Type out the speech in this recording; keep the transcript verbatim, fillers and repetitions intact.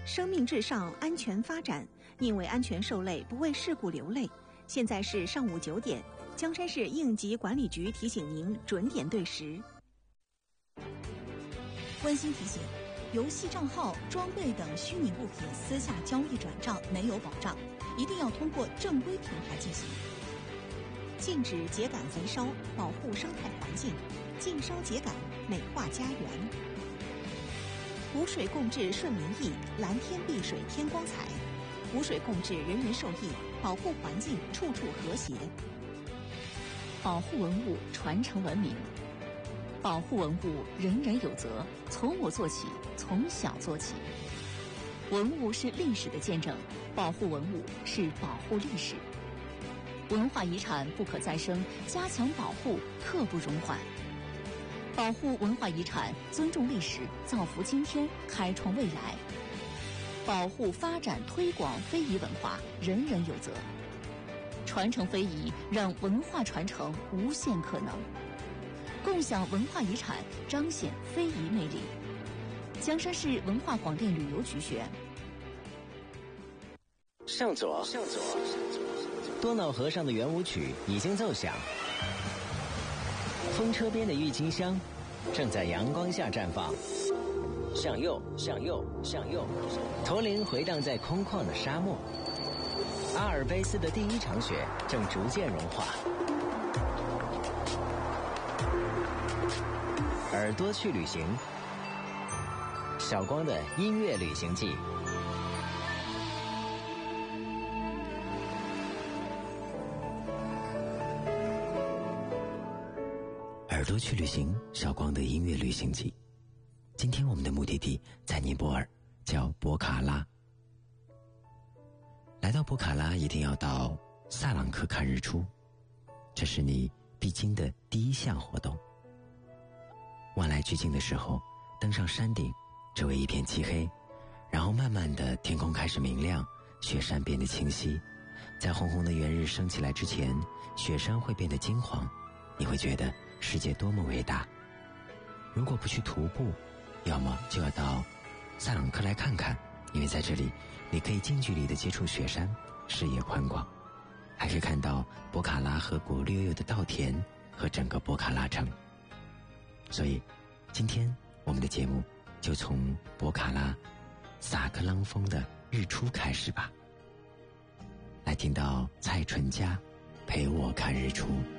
生命至上，安全发展。宁为安全受累，不为事故流泪。现在是上午九点，江山市应急管理局提醒您准点对时。 温馨提醒：游戏账号、装备等虚拟物品私下交易转账没有保障，一定要通过正规平台进行。禁止秸秆焚烧，保护生态环境；禁烧秸秆，美化家园。湖水共治顺民意，蓝天碧水添光彩。湖水共治，人人受益，保护环境，处处和谐。 保护文物，传承文明。保护文物，人人有责，从我做起，从小做起。文物是历史的见证，保护文物是保护历史。文化遗产不可再生，加强保护，刻不容缓。保护文化遗产，尊重历史，造福今天，开创未来。保护、发展、推广非遗文化，人人有责。传承非遗，让文化传承无限可能。共享文化遗产，彰显非遗魅力。江山市文化广电旅游局选。 向左，向左，多瑙河上的圆舞曲已经奏响。风车边的郁金香正在阳光下绽放。向右，向右，向右，驼铃回荡在空旷的沙漠。阿尔卑斯的第一场雪正逐渐融化。耳朵去旅行，小光的音乐旅行记。 耳朵去旅行，小光的音乐旅行记。今天我们的目的地在尼泊尔，叫博卡拉。来到博卡拉一定要到萨朗克看日出，这是你必经的第一项活动。万籁俱静的时候，登上山顶，周围一片漆黑，然后慢慢的天空开始明亮，雪山变得清晰。在红红的圆日升起来之前，雪山会变得金黄，你会觉得世界多么伟大。如果不去徒步，要么就要到萨朗克来看看，因为在这里你可以近距离的接触雪山，视野宽广，还可以看到博卡拉河谷绿油油的稻田和整个博卡拉城。所以今天我们的节目就从博卡拉萨克朗峰的日出开始吧。来听到蔡淳佳陪我看日出。